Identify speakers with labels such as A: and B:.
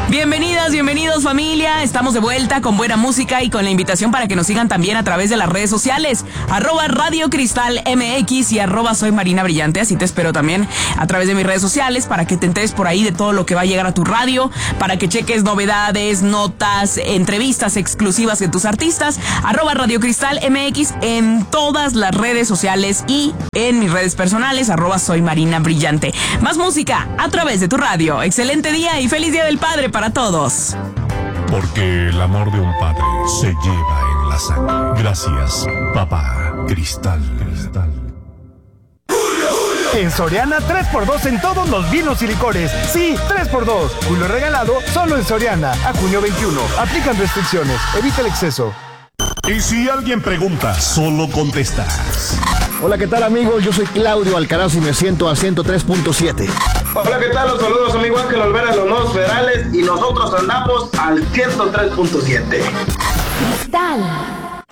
A: Bienvenidas, bienvenidos familia, estamos de vuelta con buena música y con la invitación para que nos sigan también a través de las redes sociales, @Radio Cristal MX y @Soy Marina Brillante. Así te espero también a través de mis redes sociales para que te enteres por ahí de todo lo que va a llegar a tu radio, para que cheques novedades, notas, entrevistas exclusivas de tus artistas, @Radio Cristal MX en todas las redes sociales y en mis redes personales, @Soy Marina Brillante. Más música a través de tu radio. Excelente día y feliz Día del Padre para todos.
B: Porque el amor de un padre se lleva en la sangre. Gracias, papá Cristal.
C: En Soriana, 3x2 en todos los vinos y licores. Sí, 3x2. Julio regalado solo en Soriana. A junio 21. Aplican restricciones. Evita el exceso.
B: Y si alguien pregunta, solo contestas.
D: Hola, ¿qué tal amigos? Yo soy Claudio Alcaraz y me siento al 103.7.
E: Hola, ¿qué tal? Los saludos, amigo Ángel Olvera de los Nuevos Federales y nosotros andamos al 103.7.